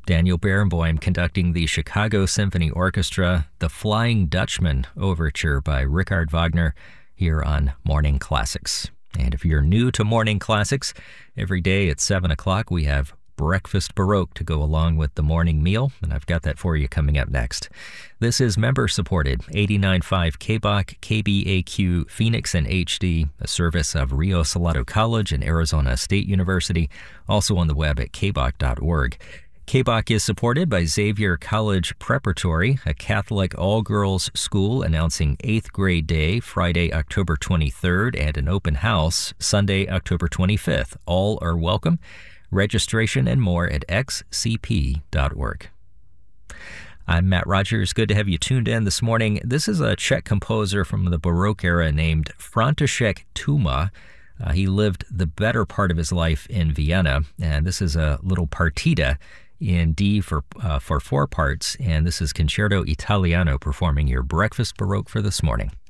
Daniel Barenboim conducting the Chicago Symphony Orchestra, The Flying Dutchman Overture by Richard Wagner, here on Morning Classics. And if you're new to Morning Classics, every day at 7 o'clock we have Breakfast Baroque to go along with the morning meal, and I've got that for you coming up next. This is member-supported 89.5 KBOC, KBAQ, Phoenix and HD, a service of Rio Salado College and Arizona State University, also on the web at kbok.org. KBOC is supported by Xavier College Preparatory, a Catholic all-girls school announcing 8th grade day, Friday, October 23rd, and an open house, Sunday, October 25th. All are welcome. Registration and more at xcp.org. I'm Matt Rogers. Good to have you tuned in this morning. This is a Czech composer from the Baroque era named František Tuma. He lived the better part of his life in Vienna, and this is a little partita in D for 4 parts, and this is Concerto Italiano performing your Breakfast Baroque for this morning.